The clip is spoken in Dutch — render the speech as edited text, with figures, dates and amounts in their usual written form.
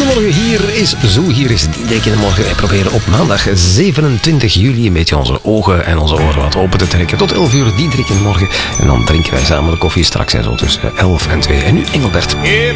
Goedemorgen, hier is Diederik in de morgen. Wij proberen op maandag 27 juli een beetje onze ogen en onze oren wat open te trekken. Tot 11 uur Diederik in de morgen. En dan drinken wij samen de koffie straks en zo tussen 11 en 2. En nu Engelbert. If